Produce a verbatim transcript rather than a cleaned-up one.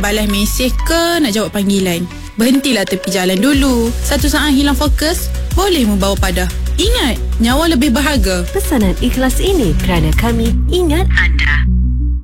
balas mesej ke nak jawab panggilan. Berhentilah tepi jalan dulu. Satu saat hilang fokus, boleh membawa padah. Ingat, nyawa lebih berharga. Pesanan ikhlas ini kerana kami ingat anda.